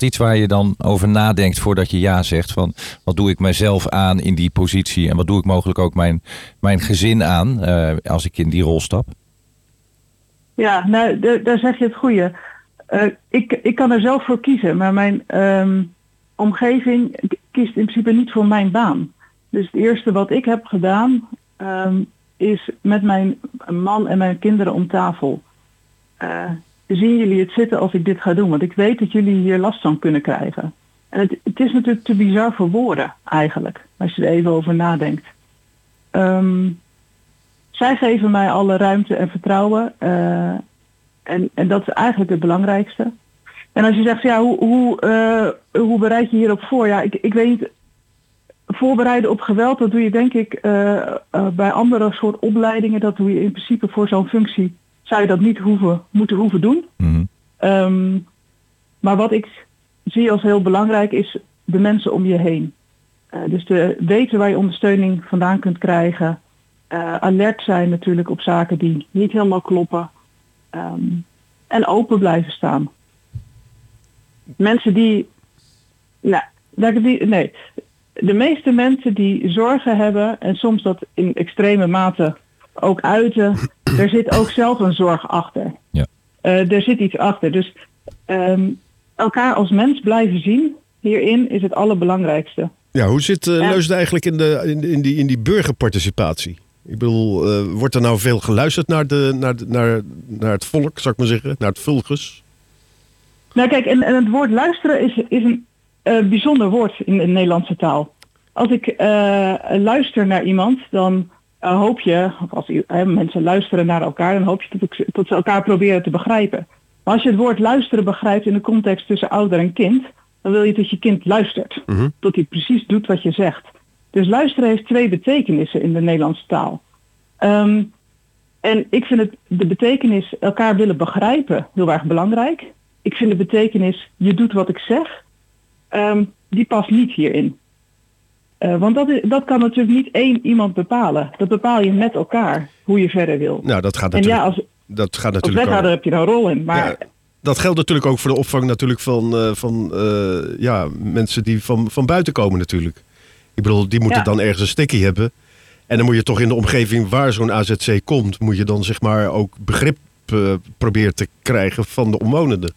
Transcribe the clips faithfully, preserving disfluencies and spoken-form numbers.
iets waar je dan over nadenkt voordat je ja zegt? Van wat doe ik mijzelf aan in die positie en wat doe ik mogelijk ook mijn, mijn gezin aan uh, als ik in die rol stap? Ja, nou, d- daar zeg je het goede. Uh, ik, ik kan er zelf voor kiezen, maar mijn um, omgeving kiest in principe niet voor mijn baan. Dus het eerste wat ik heb gedaan um, is met mijn man en mijn kinderen om tafel. Uh, zien jullie het zitten als ik dit ga doen? Want ik weet dat jullie hier last van kunnen krijgen. En het, het is natuurlijk te bizar voor woorden eigenlijk, als je er even over nadenkt. Um, zij geven mij alle ruimte en vertrouwen. Uh, en, en dat is eigenlijk het belangrijkste. En als je zegt, ja, hoe, hoe, uh, hoe bereid je hierop voor? Ja, ik, ik weet niet. Voorbereiden op geweld, dat doe je denk ik uh, uh, bij andere soort opleidingen. Dat doe je in principe voor zo'n functie. Zou je dat niet hoeven, moeten hoeven doen. Mm-hmm. Um, maar wat ik zie als heel belangrijk is de mensen om je heen. Uh, dus de, weten waar je ondersteuning vandaan kunt krijgen. Uh, alert zijn natuurlijk op zaken die niet helemaal kloppen. Um, en open blijven staan. Mensen die... Nou, die, nee. De meeste mensen die zorgen hebben, en soms dat in extreme mate ook uiten, er zit ook zelf een zorg achter. Ja. Uh, er zit iets achter. Dus um, elkaar als mens blijven zien, hierin is het allerbelangrijkste. Ja, hoe zit uh, Leusden eigenlijk in, de, in, in, die, in die burgerparticipatie? Ik bedoel, uh, wordt er nou veel geluisterd naar, de, naar, de, naar, naar het volk, zou ik maar zeggen, naar het vulgus? Nou kijk, en, en het woord luisteren is, is een uh, bijzonder woord in de Nederlandse taal. Als ik uh, luister naar iemand, dan uh, hoop je, of als uh, mensen luisteren naar elkaar, dan hoop je dat, ik, dat ze elkaar proberen te begrijpen. Maar als je het woord luisteren begrijpt in de context tussen ouder en kind, dan wil je dat je kind luistert. Mm-hmm. Dat hij precies doet wat je zegt. Dus luisteren heeft twee betekenissen in de Nederlandse taal. Um, en ik vind het, de betekenis elkaar willen begrijpen heel erg belangrijk. Ik vind de betekenis je doet wat ik zeg, um, die past niet hierin. Uh, want dat, is, dat kan natuurlijk niet één iemand bepalen. Dat bepaal je met elkaar, hoe je verder wil. Nou, dat gaat en natuurlijk, ja, als, dat gaat als natuurlijk wethouder heb je er een rol in. Maar ja, dat geldt natuurlijk ook voor de opvang natuurlijk van, uh, van uh, ja, mensen die van, van buiten komen natuurlijk. Ik bedoel, die moeten ja. dan ergens een stikkie hebben. En dan moet je toch in de omgeving waar zo'n A Z C komt, moet je dan zeg maar ook begrip uh, proberen te krijgen van de omwonenden.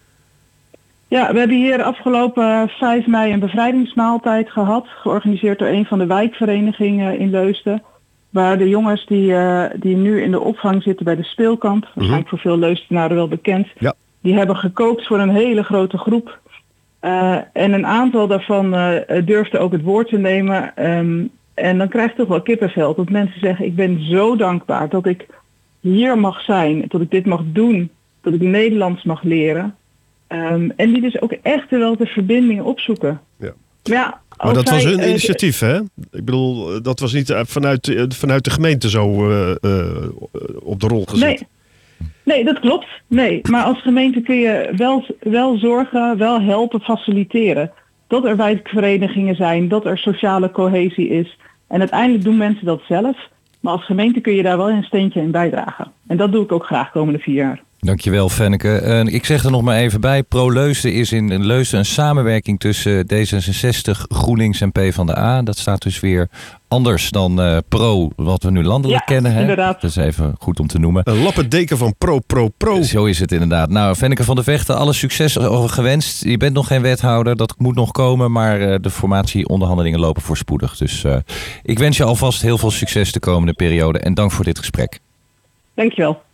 Ja, we hebben hier afgelopen vijf mei een bevrijdingsmaaltijd gehad, georganiseerd door een van de wijkverenigingen in Leusden. Waar de jongens die, uh, die nu in de opvang zitten bij de speelkamp, waarschijnlijk voor veel Leusdenaren wel bekend, ja. die hebben gekookt voor een hele grote groep. Uh, en een aantal daarvan uh, durfde ook het woord te nemen. Um, en dan krijg je toch wel kippenvel. Dat mensen zeggen, ik ben zo dankbaar dat ik hier mag zijn. Dat ik dit mag doen. Dat ik Nederlands mag leren. Um, en die dus ook echt wel de verbinding opzoeken. Ja. Maar, ja, maar dat zij, was hun uh, initiatief, hè? Ik bedoel, dat was niet vanuit, vanuit de gemeente zo uh, uh, op de rol gezet. Nee. Nee, dat klopt. Nee, maar als gemeente kun je wel, wel zorgen, wel helpen, faciliteren. Dat er wijkverenigingen zijn, dat er sociale cohesie is. En uiteindelijk doen mensen dat zelf. Maar als gemeente kun je daar wel een steentje in bijdragen. En dat doe ik ook graag de komende vier jaar. Dankjewel, Fenneke. Uh, ik zeg er nog maar even bij. ProLeusden is in Leusden een samenwerking tussen D zesenzestig, GroenLinks en PvdA. Dat staat dus weer anders dan uh, Pro, wat we nu landelijk ja, kennen. Hè? Inderdaad. Dat is even goed om te noemen. Een lappendeken van Pro, Pro, Pro. Zo is het inderdaad. Nou, Fenneke van der Vechten, alle succes gewenst. Je bent nog geen wethouder, dat moet nog komen. Maar uh, de formatieonderhandelingen lopen voorspoedig. Dus uh, ik wens je alvast heel veel succes de komende periode. En dank voor dit gesprek. Dankjewel.